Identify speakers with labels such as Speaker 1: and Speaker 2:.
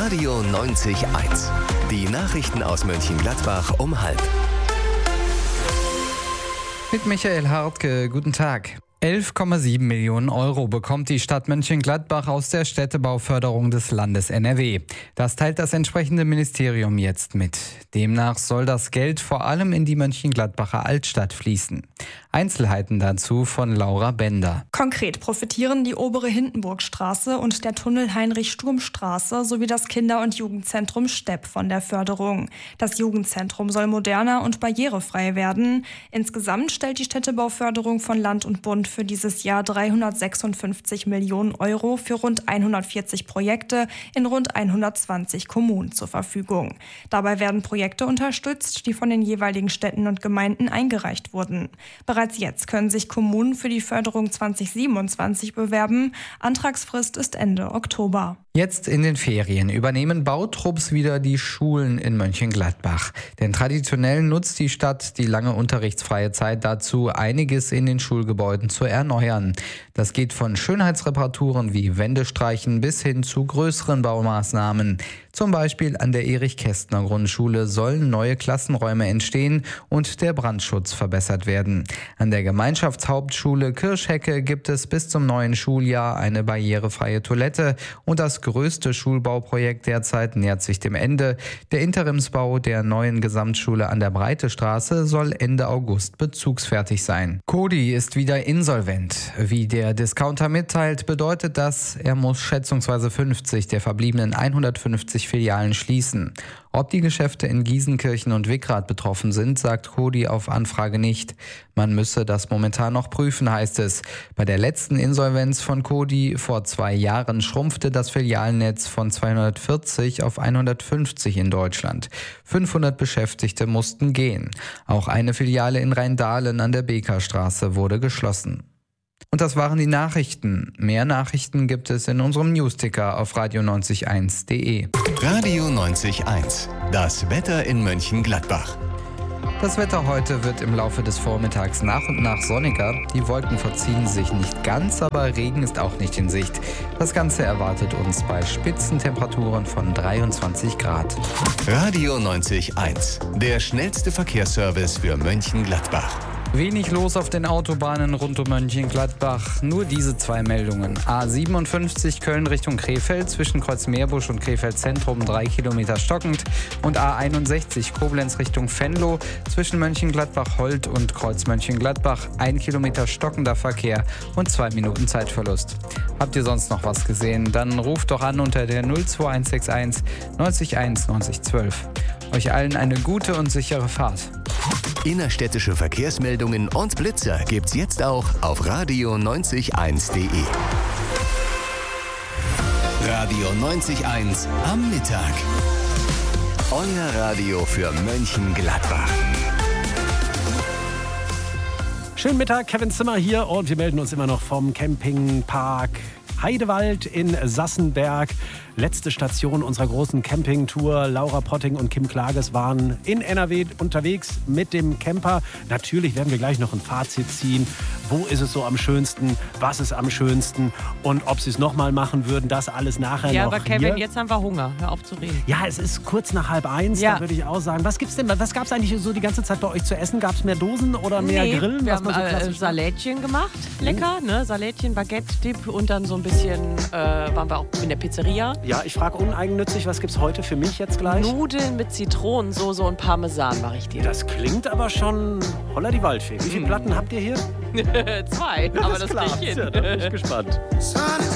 Speaker 1: Radio 90.1. Die Nachrichten aus Mönchengladbach um 12:30.
Speaker 2: Mit Michael Hartke, guten Tag. 11,7 Millionen Euro bekommt die Stadt Mönchengladbach aus der Städtebauförderung des Landes NRW. Das teilt das entsprechende Ministerium jetzt mit. Demnach soll das Geld vor allem in die Mönchengladbacher Altstadt fließen. Einzelheiten dazu von Laura Bender.
Speaker 3: Konkret profitieren die obere Hindenburgstraße und der Tunnel Heinrich-Sturm-Straße sowie das Kinder- und Jugendzentrum Stepp von der Förderung. Das Jugendzentrum soll moderner und barrierefrei werden. Insgesamt stellt die Städtebauförderung von Land und Bund für dieses Jahr 356 Millionen Euro für rund 140 Projekte in rund 120 Kommunen zur Verfügung. Dabei werden Projekte unterstützt, die von den jeweiligen Städten und Gemeinden eingereicht wurden. Bereits jetzt können sich Kommunen für die Förderung 2027 bewerben. Antragsfrist ist Ende Oktober.
Speaker 2: Jetzt in den Ferien übernehmen Bautrupps wieder die Schulen in Mönchengladbach. Denn traditionell nutzt die Stadt die lange unterrichtsfreie Zeit dazu, einiges in den Schulgebäuden zu erneuern. Das geht von Schönheitsreparaturen wie Wände streichen bis hin zu größeren Baumaßnahmen. Zum Beispiel an der Erich-Kästner-Grundschule sollen neue Klassenräume entstehen und der Brandschutz verbessert werden. An der Gemeinschaftshauptschule Kirschhecke gibt es bis zum neuen Schuljahr eine barrierefreie Toilette und das größte Schulbauprojekt derzeit nähert sich dem Ende. Der Interimsbau der neuen Gesamtschule an der Breitestraße soll Ende August bezugsfertig sein. Coty ist wieder insolvent. Wie der Discounter mitteilt, bedeutet das, er muss schätzungsweise 50 der verbliebenen 150 Filialen schließen. Ob die Geschäfte in Gießenkirchen und Wickrath betroffen sind, sagt Coty auf Anfrage nicht. Man müsse das momentan noch prüfen, heißt es. Bei der letzten Insolvenz von Coty vor 2 Jahren schrumpfte das Filialnetz von 240 auf 150 in Deutschland. 500 Beschäftigte mussten gehen. Auch eine Filiale in Rheindahlen an der Bekerstraße wurde geschlossen. Und das waren die Nachrichten. Mehr Nachrichten gibt es in unserem Newsticker auf radio901.de.
Speaker 1: Radio 90.1. Das Wetter in Mönchengladbach.
Speaker 2: Das Wetter heute wird im Laufe des Vormittags nach und nach sonniger. Die Wolken verziehen sich nicht ganz, aber Regen ist auch nicht in Sicht. Das Ganze erwartet uns bei Spitzentemperaturen von 23 Grad.
Speaker 1: Radio 90.1. Der schnellste Verkehrsservice für Mönchengladbach.
Speaker 2: Wenig los auf den Autobahnen rund um Mönchengladbach. Nur diese 2 Meldungen. A57 Köln Richtung Krefeld zwischen Kreuzmeerbusch und Krefeld Zentrum 3 Kilometer stockend. Und A61 Koblenz Richtung Venlo zwischen Mönchengladbach-Holt und Kreuz Mönchengladbach 1 Kilometer stockender Verkehr und 2 Minuten Zeitverlust. Habt ihr sonst noch was gesehen? Dann ruft doch an unter der 02161 901 9012. Euch allen eine gute und sichere Fahrt.
Speaker 1: Innerstädtische Verkehrsmeldungen und Blitzer gibt's jetzt auch auf radio901.de. Radio 90.1 am Mittag. Euer Radio für Mönchengladbach.
Speaker 4: Schönen Mittag, Kevin Zimmer hier und wir melden uns immer noch vom Campingpark Heidewald in Sassenberg. Letzte Station unserer großen Campingtour. Laura Potting und Kim Klages waren in NRW unterwegs mit dem Camper. Natürlich werden wir gleich noch ein Fazit ziehen. Wo ist es so am schönsten? Was ist am schönsten? Und ob sie es nochmal machen würden, das alles nachher noch.
Speaker 5: Ja, aber Kevin,
Speaker 4: hier.
Speaker 5: jetzt haben wir Hunger. Hör auf zu reden.
Speaker 4: Ja, es ist kurz nach 12:30,
Speaker 5: Ja.
Speaker 4: da würde ich auch sagen. Was gibt's denn? Was gab es eigentlich so die ganze Zeit bei euch zu essen? Gab es mehr Dosen oder mehr Grillen?
Speaker 5: Wir
Speaker 4: was
Speaker 5: haben
Speaker 4: man so klassisch macht?
Speaker 5: Salätchen gemacht. Lecker, ne? Salätchen, Baguette-Dip und dann so ein bisschen waren wir auch in der Pizzeria.
Speaker 4: Ja, ich frage uneigennützig, was gibt's heute für mich jetzt gleich?
Speaker 5: Nudeln mit Zitronensoße und Parmesan mache ich dir.
Speaker 4: Das klingt aber schon holla die Waldfee. Wie viele Platten habt ihr hier?
Speaker 5: 2, aber das
Speaker 4: klar.
Speaker 5: krieg ich hin.
Speaker 4: Ja, da bin ich gespannt.